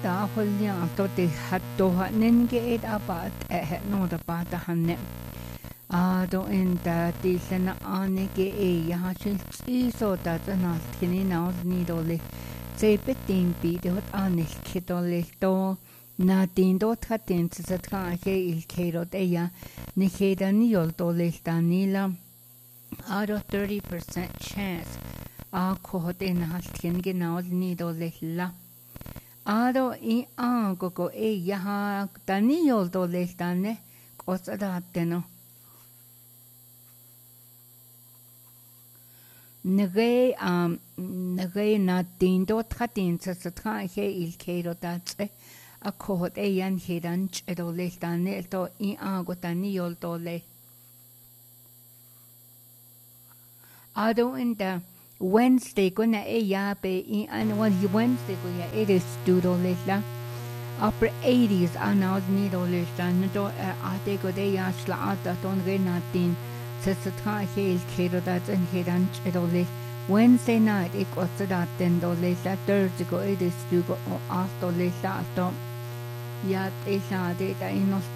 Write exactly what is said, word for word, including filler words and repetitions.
da hollia to te hatto nenge et apat eh no da pata hanne a do in da ti sena anege e ya chil so da na kini na ni do le se petin bi de hot anel kitole to na tin do tratin se tra ke il kero de ya ni ke da ni yol to le stanila out of thirty percent chance a ko hot in halt kin genau ni do le la ado i a go go e ya ha da ni yol do le stane ko sa da teno nge am nge na tin do tratin se tra ke il kero da tse a ko hot e yan hidan che do le stane to i a go da ni yol do le ado in the Wednesday ko na e ya be in an one Wednesday ko ya it is studo lesla upper eighties ana ni do lesla no a te ko de ya sla ata ton ge natin se se tra he ke do da en he dan do le Wednesday night it ko da ten do lesla Thursday ko it is studo o after lesla to ya te sa de da in